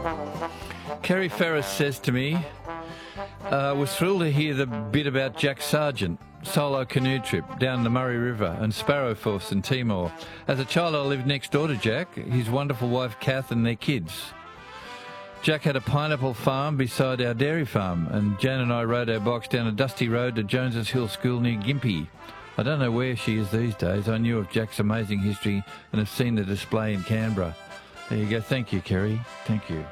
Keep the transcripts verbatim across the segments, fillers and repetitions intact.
Kerry Ferris says to me, I uh, was thrilled to hear the bit about Jack Sargent, solo canoe trip down the Murray River and Sparrowforth in Timor. As a child, I lived next door to Jack, his wonderful wife Kath and their kids. Jack had a pineapple farm beside our dairy farm, and Jan and I rode our bikes down a dusty road to Jones's Hill School near Gympie. I don't know where she is these days. I knew of Jack's amazing history and have seen the display in Canberra. There you go. Thank you, Kerry. Thank you.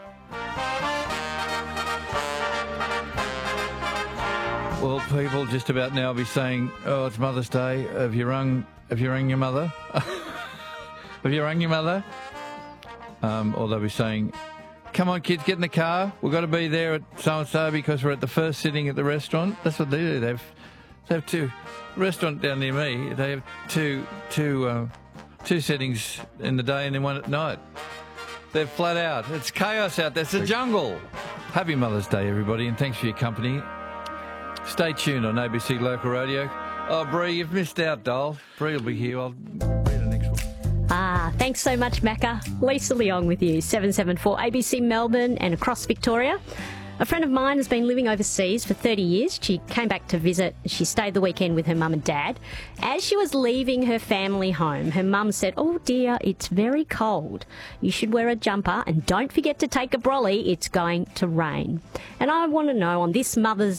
Well, people just about now be saying, oh, it's Mother's Day. Have you rung, have you rung your mother? Have you rung your mother? Um, or they'll be saying, come on, kids, get in the car. We've got to be there at so-and-so because we're at the first sitting at the restaurant. That's what they do. They have, they have two, restaurant down near me, they have two, two, uh, two sittings in the day and then one at night. They're flat out. It's chaos out there. It's a jungle. Happy Mother's Day, everybody, and thanks for your company. Stay tuned on A B C Local Radio. Oh, Bree, you've missed out, doll. Bree will be here. I'll read the next one. Ah, thanks so much, Macca. Lisa Leong with you, seven seven four A B C Melbourne and across Victoria. A friend of mine has been living overseas for thirty years. She came back to visit. She stayed the weekend with her mum and dad. As she was leaving her family home, her mum said, oh dear, it's very cold. You should wear a jumper and don't forget to take a brolly. It's going to rain. And I want to know on this Mother's